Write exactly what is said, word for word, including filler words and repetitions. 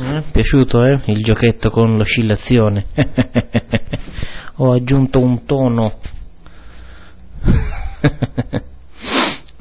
Eh? Piaciuto, eh? Il giochetto con l'oscillazione. Ho aggiunto un tono